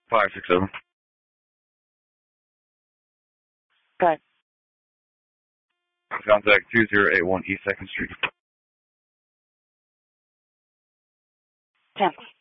567. Okay. Contact 2081 East 2nd Street. 10.